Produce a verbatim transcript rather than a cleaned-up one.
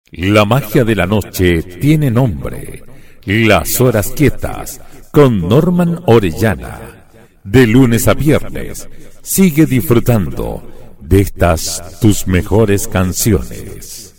La magia de la noche tiene nombre. Las horas quietas con Norman Orellana. De lunes a viernes, sigue disfrutando de estas tus mejores canciones.